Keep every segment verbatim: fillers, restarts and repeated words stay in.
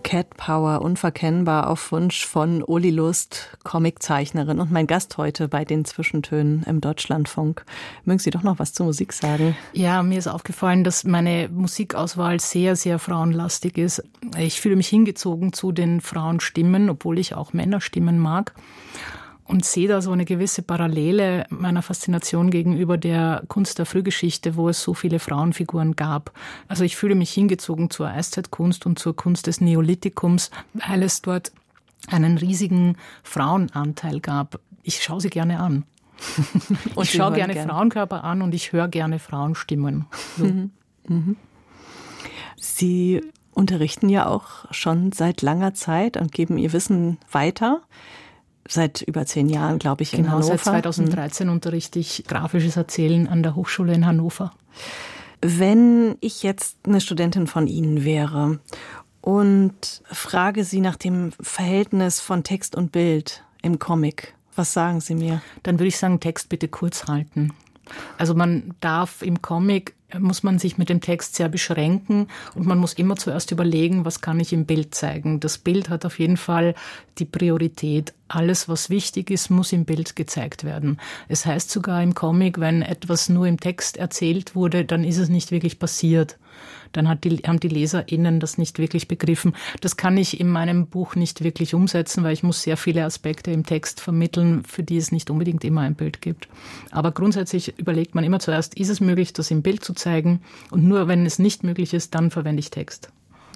Cat Power, unverkennbar auf Wunsch von Uli Lust, Comiczeichnerin und mein Gast heute bei den Zwischentönen im Deutschlandfunk. Mögen Sie doch noch was zur Musik sagen? Ja, mir ist aufgefallen, dass meine Musikauswahl sehr, sehr frauenlastig ist. Ich fühle mich hingezogen zu den Frauenstimmen, obwohl ich auch Männerstimmen mag. Und sehe da so eine gewisse Parallele meiner Faszination gegenüber der Kunst der Frühgeschichte, wo es so viele Frauenfiguren gab. Also ich fühle mich hingezogen zur Eiszeitkunst und zur Kunst des Neolithikums, weil es dort einen riesigen Frauenanteil gab. Ich schaue sie gerne an. Und ich schaue gerne, gerne Frauenkörper an und ich höre gerne Frauenstimmen. So. Mhm. Mhm. Sie unterrichten ja auch schon seit langer Zeit und geben Ihr Wissen weiter. Seit über zehn Jahren, glaube ich, in genau, Hannover. Seit zweitausenddreizehn unterrichte ich grafisches Erzählen an der Hochschule in Hannover. Wenn ich jetzt eine Studentin von Ihnen wäre und frage Sie nach dem Verhältnis von Text und Bild im Comic, was sagen Sie mir? Dann würde ich sagen, Text bitte kurz halten. Also man darf im Comic, muss man sich mit dem Text sehr beschränken und man muss immer zuerst überlegen, was kann ich im Bild zeigen. Das Bild hat auf jeden Fall die Priorität. Alles, was wichtig ist, muss im Bild gezeigt werden. Es heißt sogar im Comic, wenn etwas nur im Text erzählt wurde, dann ist es nicht wirklich passiert. Dann hat die, haben die LeserInnen das nicht wirklich begriffen. Das kann ich in meinem Buch nicht wirklich umsetzen, weil ich muss sehr viele Aspekte im Text vermitteln, für die es nicht unbedingt immer ein Bild gibt. Aber grundsätzlich überlegt man immer zuerst, ist es möglich, das im Bild zu zeigen? Und nur wenn es nicht möglich ist, dann verwende ich Text.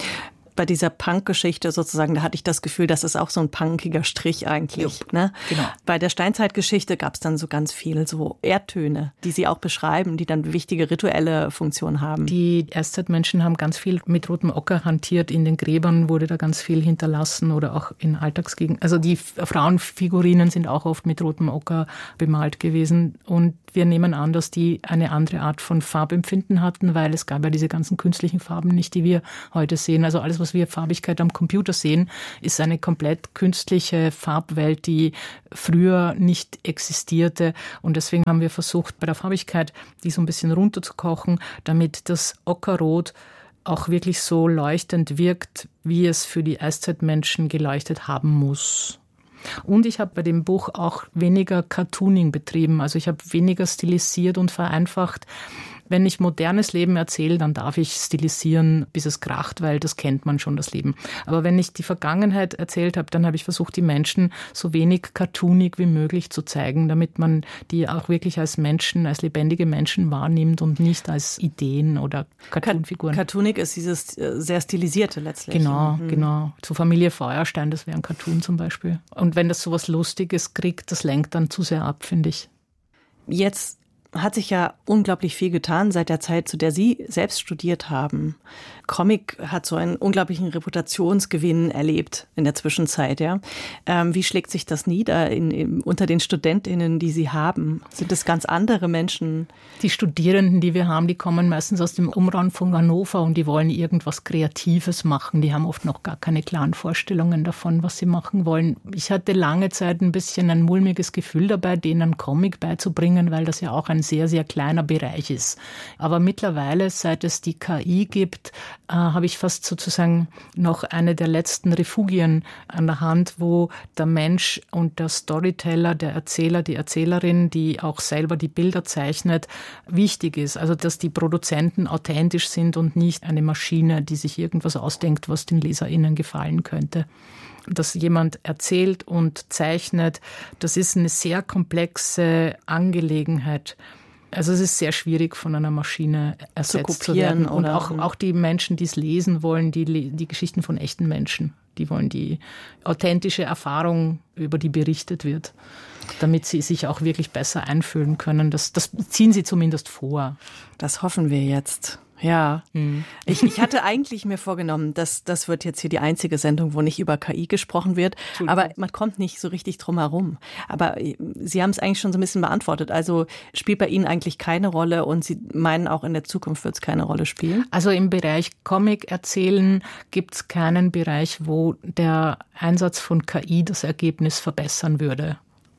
Bei dieser Punk-Geschichte sozusagen, da hatte ich das Gefühl, das ist auch so ein punkiger Strich eigentlich. Jupp, ne? Genau. Bei der Steinzeitgeschichte gab es dann so ganz viel so Erdtöne, die Sie auch beschreiben, die dann wichtige rituelle Funktionen haben. Die Erstzeit-Menschen haben ganz viel mit rotem Ocker hantiert. In den Gräbern wurde da ganz viel hinterlassen oder auch in Alltagsgegenden. Also die Frauenfigurinen sind auch oft mit rotem Ocker bemalt gewesen. Und wir nehmen an, dass die eine andere Art von Farbempfinden hatten, weil es gab ja diese ganzen künstlichen Farben nicht, die wir heute sehen. Also alles, was wir Farbigkeit am Computer sehen, ist eine komplett künstliche Farbwelt, die früher nicht existierte. Und deswegen haben wir versucht, bei der Farbigkeit die so ein bisschen runterzukochen, damit das Ockerrot auch wirklich so leuchtend wirkt, wie es für die Eiszeitmenschen geleuchtet haben muss. Und ich habe bei dem Buch auch weniger Cartooning betrieben. Also ich habe weniger stilisiert und vereinfacht. Wenn ich modernes Leben erzähle, dann darf ich stilisieren, bis es kracht, weil das kennt man schon, das Leben. Aber wenn ich die Vergangenheit erzählt habe, dann habe ich versucht, die Menschen so wenig cartoonig wie möglich zu zeigen, damit man die auch wirklich als Menschen, als lebendige Menschen wahrnimmt und nicht als Ideen oder Cartoonfiguren. Cartoonig ist dieses sehr stilisierte letztlich. Genau, mhm. genau. Zu Familie Feuerstein, das wäre ein Cartoon zum Beispiel. Und wenn das so was Lustiges kriegt, das lenkt dann zu sehr ab, finde ich. Jetzt hat sich ja unglaublich viel getan seit der Zeit, zu der Sie selbst studiert haben. Comic hat so einen unglaublichen Reputationsgewinn erlebt in der Zwischenzeit. Ja, ähm, wie schlägt sich das nieder in, in, unter den StudentInnen, die Sie haben? Sind es ganz andere Menschen? Die Studierenden, die wir haben, die kommen meistens aus dem Umraum von Hannover und die wollen irgendwas Kreatives machen. Die haben oft noch gar keine klaren Vorstellungen davon, was sie machen wollen. Ich hatte lange Zeit ein bisschen ein mulmiges Gefühl dabei, denen einen Comic beizubringen, weil das ja auch ein sehr, sehr kleiner Bereich ist. Aber mittlerweile, seit es die K I gibt, äh, habe ich fast sozusagen noch eine der letzten Refugien an der Hand, wo der Mensch und der Storyteller, der Erzähler, die Erzählerin, die auch selber die Bilder zeichnet, wichtig ist. Also, dass die Produzenten authentisch sind und nicht eine Maschine, die sich irgendwas ausdenkt, was den LeserInnen gefallen könnte. Dass jemand erzählt und zeichnet, das ist eine sehr komplexe Angelegenheit. Also es ist sehr schwierig, von einer Maschine ersetzt zu, zu werden. Und oder auch, auch die Menschen, die es lesen wollen, die, die Geschichten von echten Menschen, die wollen die authentische Erfahrung, über die berichtet wird, damit sie sich auch wirklich besser einfühlen können. Das, das ziehen sie zumindest vor. Das hoffen wir jetzt. Ja, mhm. ich, ich hatte eigentlich mir vorgenommen, dass das wird jetzt hier die einzige Sendung, wo nicht über K I gesprochen wird, aber man kommt nicht so richtig drum herum. Aber Sie haben es eigentlich schon so ein bisschen beantwortet. Also spielt bei Ihnen eigentlich keine Rolle und Sie meinen auch in der Zukunft wird es keine Rolle spielen? Also im Bereich Comic erzählen gibt es keinen Bereich, wo der Einsatz von K I das Ergebnis verbessern würde.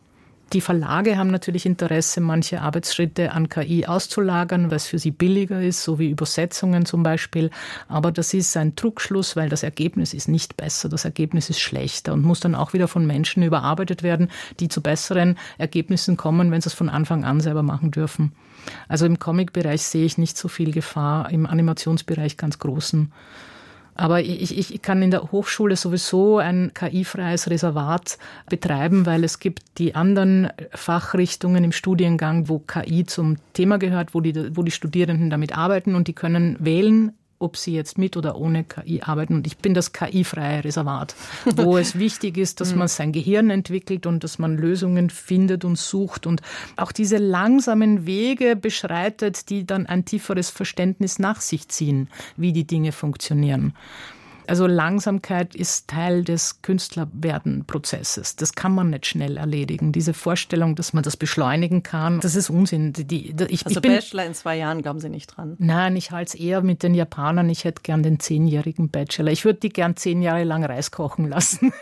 Die Verlage haben natürlich Interesse, manche Arbeitsschritte an K I auszulagern, weil es für sie billiger ist, so wie Übersetzungen zum Beispiel. Aber das ist ein Trugschluss, weil das Ergebnis ist nicht besser, das Ergebnis ist schlechter und muss dann auch wieder von Menschen überarbeitet werden, die zu besseren Ergebnissen kommen, wenn sie es von Anfang an selber machen dürfen. Also im Comic-Bereich sehe ich nicht so viel Gefahr, im Animationsbereich ganz großen. Aber ich, ich kann in der Hochschule sowieso ein K I-freies Reservat betreiben, weil es gibt die anderen Fachrichtungen im Studiengang, wo K I zum Thema gehört, wo die, wo die Studierenden damit arbeiten und die können wählen, ob sie jetzt mit oder ohne K I arbeiten. Und ich bin das K I-freie Reservat, wo es wichtig ist, dass man sein Gehirn entwickelt und dass man Lösungen findet und sucht und auch diese langsamen Wege beschreitet, die dann ein tieferes Verständnis nach sich ziehen, wie die Dinge funktionieren. Also Langsamkeit ist Teil des Künstlerwerden-Prozesses. Das kann man nicht schnell erledigen. Diese Vorstellung, dass man das beschleunigen kann, das ist Unsinn. Die, die, ich, also ich bin, Bachelor in zwei Jahren, glauben Sie nicht dran? Nein, ich halte es eher mit den Japanern. Ich hätte gern den zehnjährigen Bachelor. Ich würde die gern zehn Jahre lang Reis kochen lassen,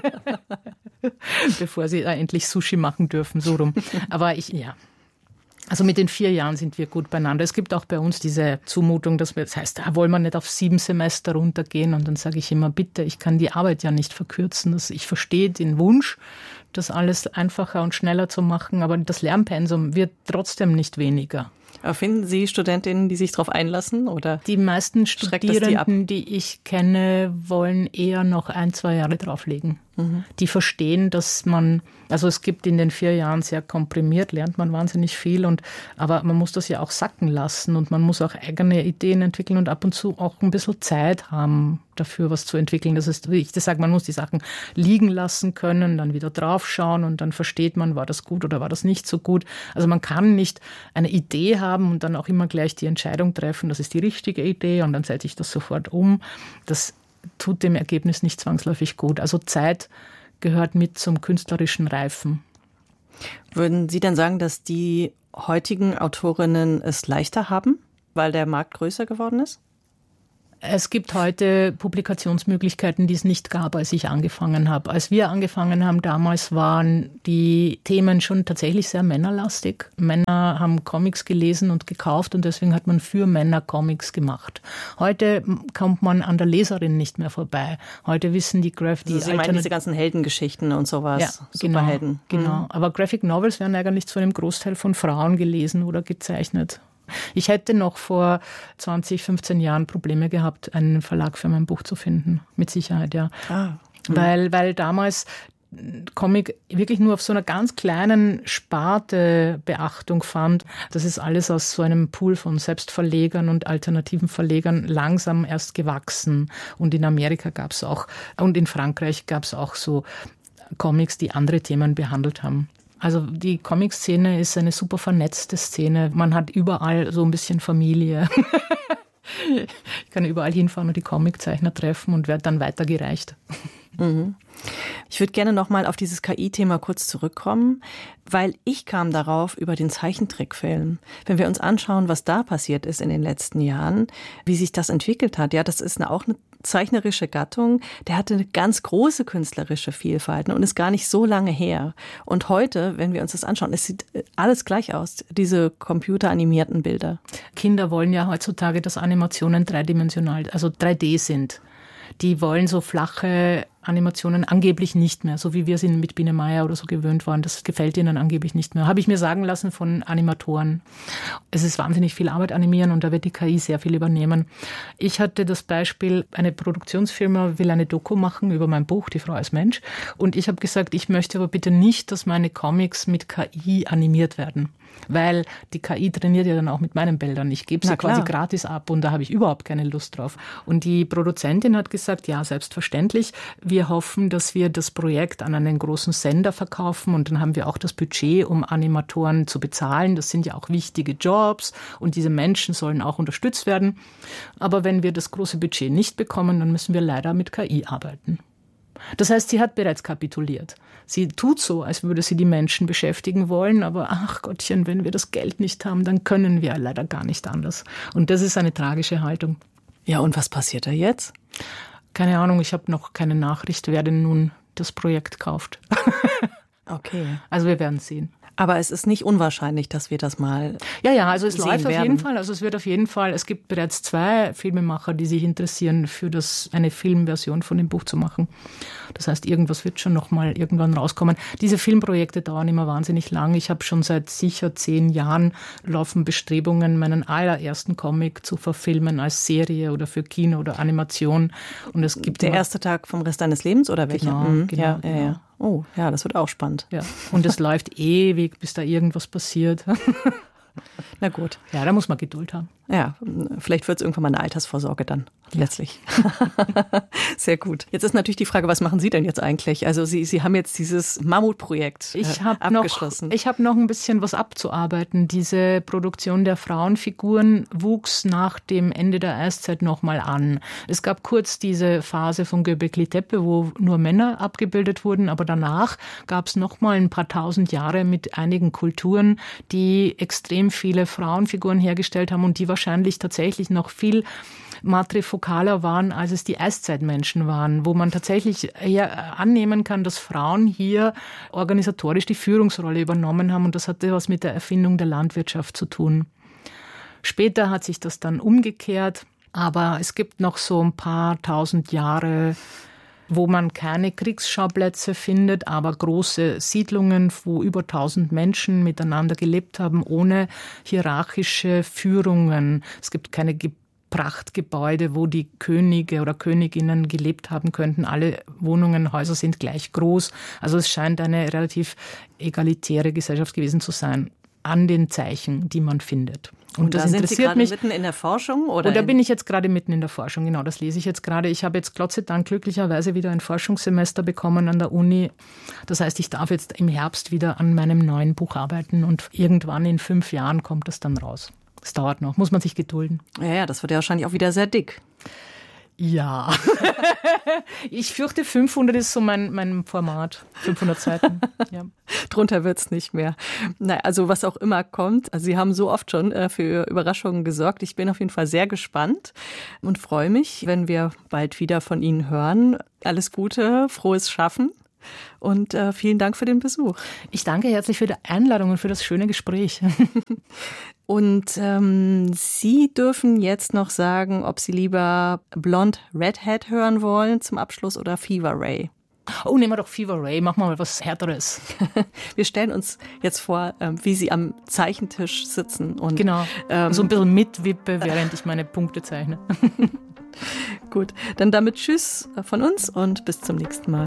bevor sie endlich Sushi machen dürfen, so rum. Aber ich, ja... Also mit den vier Jahren sind wir gut beieinander. Es gibt auch bei uns diese Zumutung, dass wir, das heißt, da wollen wir nicht auf sieben Semester runtergehen. Und dann sage ich immer, bitte, ich kann die Arbeit ja nicht verkürzen. Ich verstehe den Wunsch, das alles einfacher und schneller zu machen, aber das Lernpensum wird trotzdem nicht weniger. Aber finden Sie Studentinnen, die sich darauf einlassen? Oder die meisten Studierenden, die, die ich kenne, wollen eher noch ein, zwei Jahre drauflegen. Mhm. Die verstehen, dass man, also es gibt in den vier Jahren sehr komprimiert, lernt man wahnsinnig viel, und aber man muss das ja auch sacken lassen und man muss auch eigene Ideen entwickeln und ab und zu auch ein bisschen Zeit haben, dafür was zu entwickeln. Das ist, wie ich das sage, man muss die Sachen liegen lassen können, dann wieder draufschauen und dann versteht man, war das gut oder war das nicht so gut. Also man kann nicht eine Idee haben und dann auch immer gleich die Entscheidung treffen, das ist die richtige Idee und dann setze ich das sofort um. Das tut dem Ergebnis nicht zwangsläufig gut. Also Zeit gehört mit zum künstlerischen Reifen. Würden Sie denn sagen, dass die heutigen Autorinnen es leichter haben, weil der Markt größer geworden ist? Es gibt heute Publikationsmöglichkeiten, die es nicht gab, als ich angefangen habe. Als wir angefangen haben damals, waren die Themen schon tatsächlich sehr männerlastig. Männer haben Comics gelesen und gekauft und deswegen hat man für Männer Comics gemacht. Heute kommt man an der Leserin nicht mehr vorbei. Heute wissen die Graphic... Also Sie meinen diese ganzen Heldengeschichten und sowas, ja, Superhelden. Genau, genau. Aber Graphic Novels werden eigentlich zu einem Großteil von Frauen gelesen oder gezeichnet. Ich hätte noch vor zwanzig, fünfzehn Jahren Probleme gehabt, einen Verlag für mein Buch zu finden. Mit Sicherheit, ja. Ah, weil, weil damals Comic wirklich nur auf so einer ganz kleinen Sparte Beachtung fand. Das ist alles aus so einem Pool von Selbstverlegern und alternativen Verlegern langsam erst gewachsen. Und in Amerika gab es auch, und in Frankreich gab es auch so Comics, die andere Themen behandelt haben. Also die Comic-Szene ist eine super vernetzte Szene. Man hat überall so ein bisschen Familie. Ich kann überall hinfahren und die Comiczeichner treffen und werde dann weitergereicht. Mhm. Ich würde gerne noch mal auf dieses K I-Thema kurz zurückkommen, weil ich kam darauf über den Zeichentrickfilm. Wenn wir uns anschauen, was da passiert ist in den letzten Jahren, wie sich das entwickelt hat, ja, das ist eine, auch eine zeichnerische Gattung, der hatte eine ganz große künstlerische Vielfalt und ist gar nicht so lange her. Und heute, wenn wir uns das anschauen, es sieht alles gleich aus, diese computeranimierten Bilder. Kinder wollen ja heutzutage, dass Animationen dreidimensional, also drei D sind. Die wollen so flache Animationen angeblich nicht mehr, so wie wir sie mit Biene Meier oder so gewöhnt waren. Das gefällt ihnen angeblich nicht mehr. Habe ich mir sagen lassen von Animatoren. Es ist wahnsinnig viel Arbeit animieren und da wird die K I sehr viel übernehmen. Ich hatte das Beispiel, eine Produktionsfirma will eine Doku machen über mein Buch, Die Frau als Mensch. Und ich habe gesagt, ich möchte aber bitte nicht, dass meine Comics mit K I animiert werden. Weil die K I trainiert ja dann auch mit meinen Bildern. Ich gebe sie quasi gratis ab und da habe ich überhaupt keine Lust drauf. Und die Produzentin hat gesagt, ja, selbstverständlich. Wir hoffen, dass wir das Projekt an einen großen Sender verkaufen und dann haben wir auch das Budget, um Animatoren zu bezahlen. Das sind ja auch wichtige Jobs und diese Menschen sollen auch unterstützt werden. Aber wenn wir das große Budget nicht bekommen, dann müssen wir leider mit K I arbeiten. Das heißt, sie hat bereits kapituliert. Sie tut so, als würde sie die Menschen beschäftigen wollen, aber ach Gottchen, wenn wir das Geld nicht haben, dann können wir leider gar nicht anders. Und das ist eine tragische Haltung. Ja, und was passiert da jetzt? Keine Ahnung, ich habe noch keine Nachricht, wer denn nun das Projekt kauft. Okay. Also wir werden sehen. Aber es ist nicht unwahrscheinlich, dass wir das mal Ja, ja, also es sehen läuft auf werden. jeden Fall. Also es wird auf jeden Fall, es gibt bereits zwei Filmemacher, die sich interessieren, für das eine Filmversion von dem Buch zu machen. Das heißt, irgendwas wird schon noch mal irgendwann rauskommen. Diese Filmprojekte dauern immer wahnsinnig lang. Ich habe schon seit sicher zehn Jahren laufen Bestrebungen, meinen allerersten Comic zu verfilmen als Serie oder für Kino oder Animation. Und es gibt Der immer, erste Tag vom Rest deines Lebens oder welcher? Genau, Mhm. genau, ja, genau. Ja, ja. Oh, ja, das wird auch spannend. ja. Und es läuft ewig, bis da irgendwas passiert. Na gut. Ja, da muss man Geduld haben. Ja, vielleicht wird es irgendwann mal eine Altersvorsorge dann, letztlich. Sehr gut. Jetzt ist natürlich die Frage, was machen Sie denn jetzt eigentlich? Also Sie, Sie haben jetzt dieses Mammutprojekt Ich äh, habe abgeschlossen. noch, ich habe noch ein bisschen was abzuarbeiten. Diese Produktion der Frauenfiguren wuchs nach dem Ende der Eiszeit nochmal an. Es gab kurz diese Phase von Göbekli Tepe, wo nur Männer abgebildet wurden, aber danach gab es nochmal ein paar tausend Jahre mit einigen Kulturen, die extrem viele Frauenfiguren hergestellt haben und die wahrscheinlich tatsächlich noch viel matrifokaler waren, als es die Eiszeitmenschen waren, wo man tatsächlich eher annehmen kann, dass Frauen hier organisatorisch die Führungsrolle übernommen haben und das hatte was mit der Erfindung der Landwirtschaft zu tun. Später hat sich das dann umgekehrt, aber es gibt noch so ein paar tausend Jahre, wo man keine Kriegsschauplätze findet, aber große Siedlungen, wo über tausend Menschen miteinander gelebt haben, ohne hierarchische Führungen. Es gibt keine Prachtgebäude, wo die Könige oder Königinnen gelebt haben könnten. Alle Wohnungen, Häuser sind gleich groß. Also es scheint eine relativ egalitäre Gesellschaft gewesen zu sein, an den Zeichen, die man findet. Und, Und das da sind interessiert Sie gerade mich. mitten in der Forschung? Oder Und da bin ich jetzt gerade mitten in der Forschung, genau, das lese ich jetzt gerade. Ich habe jetzt Gott sei Dank glücklicherweise wieder ein Forschungssemester bekommen an der Uni. Das heißt, ich darf jetzt im Herbst wieder an meinem neuen Buch arbeiten und irgendwann in fünf Jahren kommt das dann raus. Es dauert noch, muss man sich gedulden. Ja, ja, das wird ja wahrscheinlich auch wieder sehr dick. Ja. Ich fürchte, fünfhundert ist so mein, mein Format. fünfhundert Seiten. Ja. Drunter wird's nicht mehr. Naja, also was auch immer kommt. Also Sie haben so oft schon äh, für Überraschungen gesorgt. Ich bin auf jeden Fall sehr gespannt und freue mich, wenn wir bald wieder von Ihnen hören. Alles Gute, frohes Schaffen und äh, vielen Dank für den Besuch. Ich danke herzlich für die Einladung und für das schöne Gespräch. Und ähm, Sie dürfen jetzt noch sagen, ob Sie lieber Blonde Redhead hören wollen zum Abschluss oder Fever Ray. Oh, nehmen wir doch Fever Ray, machen wir mal was Härteres. Wir stellen uns jetzt vor, ähm, wie Sie am Zeichentisch sitzen. Und, genau, ähm, so ein bisschen mitwippe, während ich meine Punkte zeichne. Gut, dann damit Tschüss von uns und bis zum nächsten Mal.